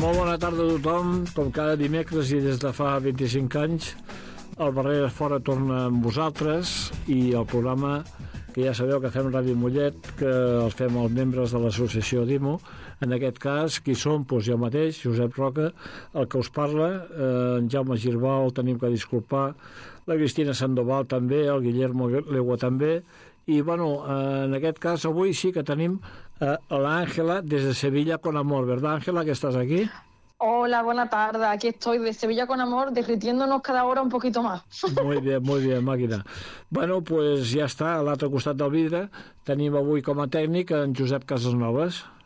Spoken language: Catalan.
Molt bona tarda a tothom, com cada dimecres i des de fa 25 anys el Barreres Fora torna amb vosaltres i el programa que ja sabeu que fem Ràdio Mollet, que els fem els membres de l'associació DIMO. En aquest cas, qui som? Doncs jo mateix, Josep Roca, el que us parla, en Jaume Girbau el tenim que disculpar, la Cristina Sandoval també, el Guillermo Legua també, i bueno, en aquest cas avui sí que tenim l'Àngela des de Sevilla con Amor, ¿verdad, Ángela, que estás aquí? Hola, buena tarde. Aquí estoy de Sevilla con Amor, derritiéndonos cada hora un poquito más. Muy bien, màquina. Bueno, pues ja està, a l'altre costat del vidre tenim avui com a tècnic en Josep Casasnoves.